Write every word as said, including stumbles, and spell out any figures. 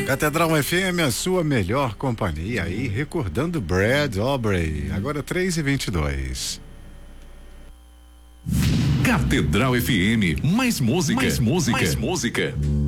Catedral F M, a sua melhor companhia aí, recordando Brad Aubrey, agora três e vinte e dois. Catedral F M, mais música, mais música, mais música.